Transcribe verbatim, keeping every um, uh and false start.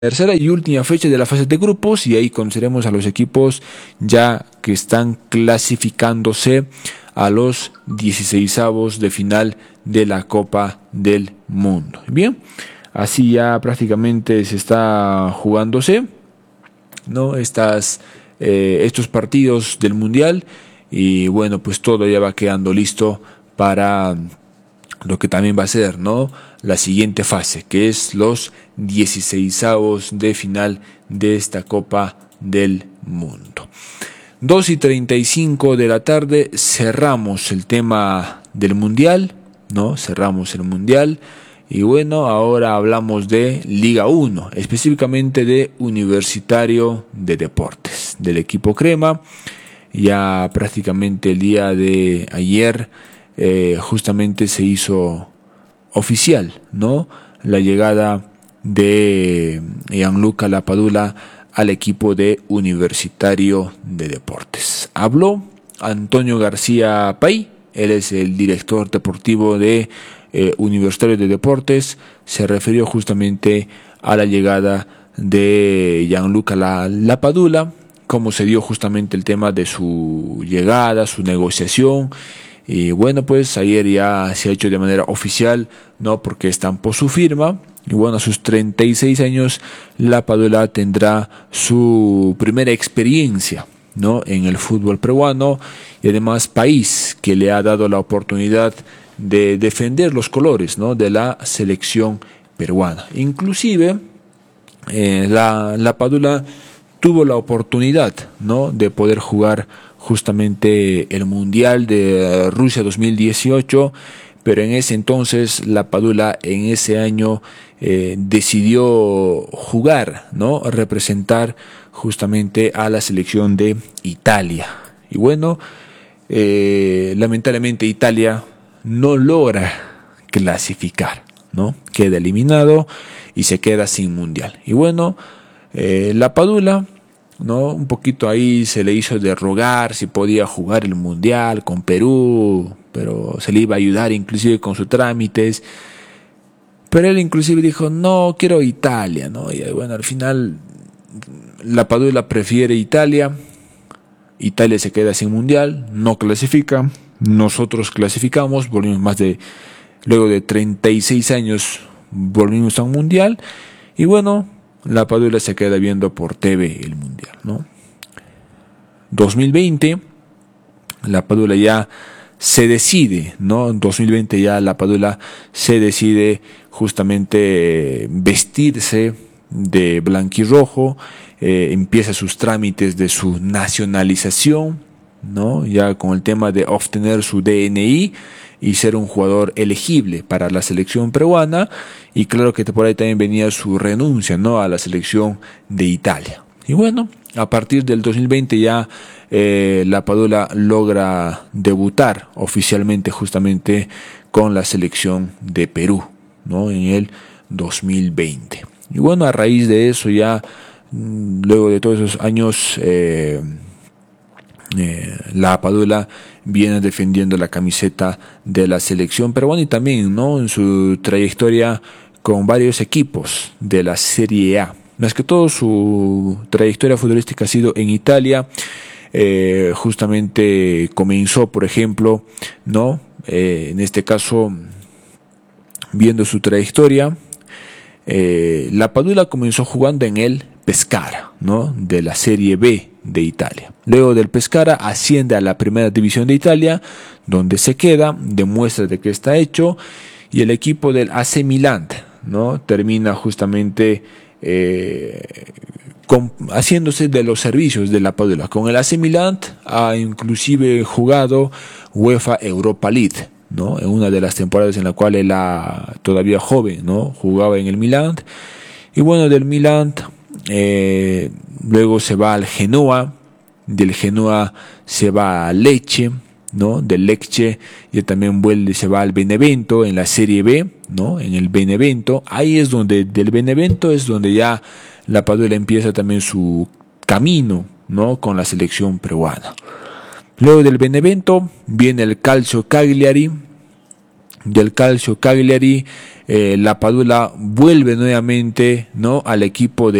Tercera y última fecha de la fase de grupos, y ahí conoceremos a los equipos ya que están clasificándose a los dieciseisavos de final de la Copa del Mundo. Bien, así ya prácticamente se está jugándose, ¿no? Estas, eh, estos partidos del Mundial, y bueno, pues todo ya va quedando listo para lo que también va a ser, ¿no?, la siguiente fase, que es los dieciseisavos de final de esta Copa del Mundo. dos y treinta y cinco de la tarde cerramos el tema del Mundial, ¿no? Cerramos el Mundial. Y bueno, ahora hablamos de Liga uno, específicamente de Universitario de Deportes, del equipo Crema. Ya prácticamente el día de ayer eh, justamente se hizo oficial, ¿no?, la llegada de Gianluca Lapadula al equipo de Universitario de Deportes. Habló Antonio García Pay, él es el director deportivo de eh, Universitario de Deportes. Se refirió justamente a la llegada de Gianluca Lapadula, cómo se dio justamente el tema de su llegada, su negociación. Y bueno, pues ayer ya se ha hecho de manera oficial, ¿no?, porque estampó su firma. Y bueno, a sus treinta y seis años, Lapadula tendrá su primera experiencia, ¿no?, en el fútbol peruano, y además país que le ha dado la oportunidad de defender los colores, ¿no?, de la selección peruana. Inclusive, eh, la Lapadula tuvo la oportunidad, ¿no?, de poder jugar justamente el Mundial de Rusia dos mil dieciocho, pero en ese entonces Lapadula en ese año eh, decidió jugar, ¿no?, representar justamente a la selección de Italia. Y bueno, eh, lamentablemente Italia no logra clasificar, ¿no?, queda eliminado y se queda sin Mundial. Y bueno, eh, Lapadula, ¿no?, un poquito ahí se le hizo de rogar si podía jugar el Mundial con Perú, pero se le iba a ayudar inclusive con sus trámites, pero él inclusive dijo, no, quiero Italia, ¿no? Y bueno, al final Lapadula prefiere Italia. Italia se queda sin Mundial, no clasifica, nosotros clasificamos, volvimos más de, luego de treinta y seis años volvimos a un Mundial. Y bueno, Lapadula se queda viendo por T V el Mundial, ¿no? dos mil veinte, Lapadula ya se decide, ¿no? En dos mil veinte ya Lapadula se decide justamente vestirse de blanquirrojo, eh, empieza sus trámites de su nacionalización, ¿no?, ya con el tema de obtener su D N I y ser un jugador elegible para la selección peruana. Y claro que por ahí también venía su renuncia, ¿no?, a la selección de Italia. Y bueno, a partir del dos mil veinte ya eh, Lapadula logra debutar oficialmente justamente con la selección de Perú, ¿no?, en el dos mil veinte. Y bueno, a raíz de eso ya, luego de todos esos años, eh, Eh, Lapadula viene defendiendo la camiseta de la selección peruana, y también, ¿no?, en su trayectoria con varios equipos de la Serie A. Más que todo su trayectoria futbolística ha sido en Italia. Eh, justamente comenzó, por ejemplo, ¿no?, eh, en este caso, viendo su trayectoria, eh, Lapadula comenzó jugando en el Pescara, ¿no?, de la Serie B de Italia. Luego del Pescara asciende a la primera división de Italia, donde se queda, demuestra de qué está hecho, y el equipo del A C Milan, ¿no?, termina justamente eh, con, haciéndose de los servicios de Lapadula. Con el A C Milan ha inclusive jugado UEFA Europa League, ¿no?, en una de las temporadas en la cual él era todavía joven, ¿no?, jugaba en el Milan. Y bueno, del Milan Eh, luego se va al Genoa, del Genoa se va a Lecce, ¿no?, del Lecce y también vuelve, se va al Benevento en la Serie B, ¿no?, en el Benevento. Ahí es donde, del Benevento es donde ya Lapadula empieza también su camino, ¿no?, con la selección peruana. Luego del Benevento viene el Calcio Cagliari, del Calcio Cagliari. eh, la Padula vuelve nuevamente, ¿no?, al equipo de